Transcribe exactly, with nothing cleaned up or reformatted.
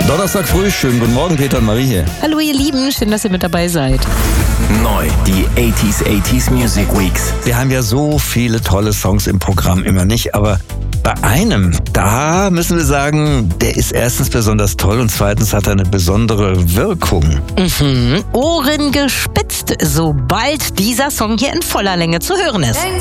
Donnerstag früh, schönen guten Morgen, Peter und Marie hier. Hallo ihr Lieben, schön, dass ihr mit dabei seid. Neu, die achtziger achtziger Music Weeks. Wir haben ja so viele tolle Songs im Programm, immer nicht, aber bei einem, da müssen wir sagen, der ist erstens besonders toll und zweitens hat er eine besondere Wirkung. Mhm. Ohren gespitzt, sobald dieser Song hier in voller Länge zu hören ist.